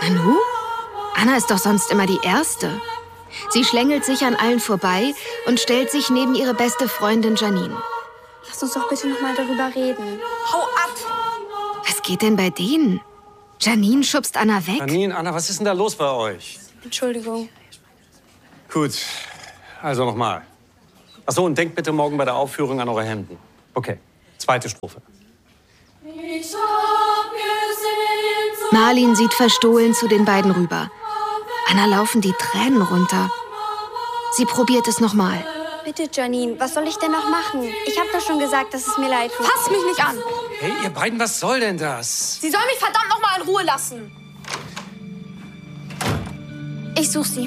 Nanu? Anna ist doch sonst immer die Erste. Sie schlängelt sich an allen vorbei und stellt sich neben ihre beste Freundin Janine. Lass uns doch bitte noch mal darüber reden. Hau ab! Was geht denn bei denen? Janine schubst Anna weg. Janine, Anna, was ist denn da los bei euch? Entschuldigung. Gut, also nochmal. Achso, und denkt bitte morgen bei der Aufführung an eure Hemden. Okay, zweite Strophe. Marlin sieht verstohlen zu den beiden rüber. Anna laufen die Tränen runter. Sie probiert es nochmal. Bitte, Janine, was soll ich denn noch machen? Ich habe doch schon gesagt, dass es mir leid tut. Fass mich nicht an! Hey, ihr beiden, was soll denn das? Sie soll mich verdammt noch mal in Ruhe lassen! Ich such sie.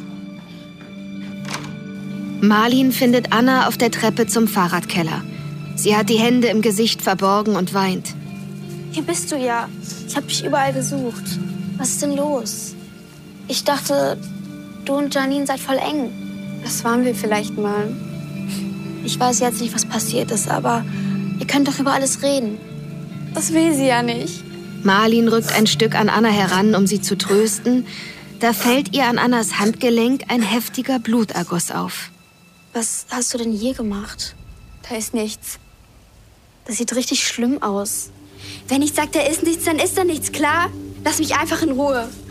Marlin findet Anna auf der Treppe zum Fahrradkeller. Sie hat die Hände im Gesicht verborgen und weint. Hier bist du ja. Ich habe dich überall gesucht. Was ist denn los? Ich dachte, du und Janine seid voll eng. Das waren wir vielleicht mal. Ich weiß jetzt nicht, was passiert ist, aber ihr könnt doch über alles reden. Das will sie ja nicht. Marlin rückt ein Stück an Anna heran, um sie zu trösten. Da fällt ihr an Annas Handgelenk ein heftiger Bluterguss auf. Was hast du denn hier gemacht? Da ist nichts. Das sieht richtig schlimm aus. Wenn ich sage, da ist nichts, dann ist da nichts, klar? Lass mich einfach in Ruhe.